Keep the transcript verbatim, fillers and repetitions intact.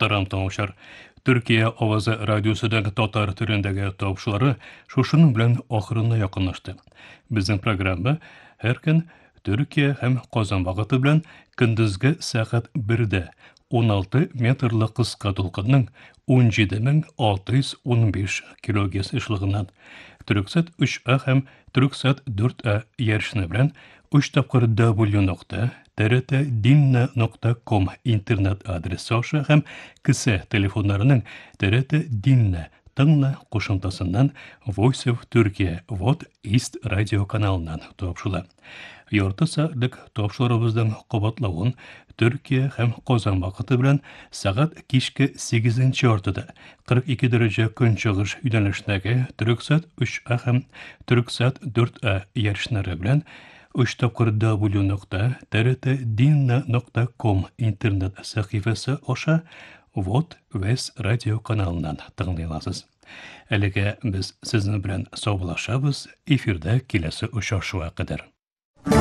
Мөхтәрәм тыңлаучылар, Төркия авазы радиосыдагы татар төрендәге тапшырулары шушының белән ахырына якынлашты. Безнең программа һәр көн Төркия һәм Казан вакыты белән көндезге сәгать бердә он алты метрлы кыска тулкынның он җиде мең алты йөз ун биш килогерц эшлегеннән, Төрксат өч а һәм Төрксат дүрт а ярышны белән үч тапкыр дабл ю нокта т р т dinna нокта ком интернет адресы аша һәм кесә телефоннарының т р т dinna тыңла кушымтасыннан Voice of Turkey вот East радио каналыннан тапшыла. Ярты сәгатьлек тапшырыбызның кабатлавын Төркия һәм Казан вакыты белән сәгать кичке сигезенче яртыда кырык ике дәрәҗә көнчыгыш юнәлешендәге Төрксат өч а һәм Төрксат дүрт а ярышлары белән үч тапкыр дабл ю нокта т р т dinna нокта ком интернет сәхифәсе аша вот Вес радио каналыннан тыңлый аласыз. Әлегә без сезнең белән саубуллашабыз, эфирдә киләсе очрашуга кадәр.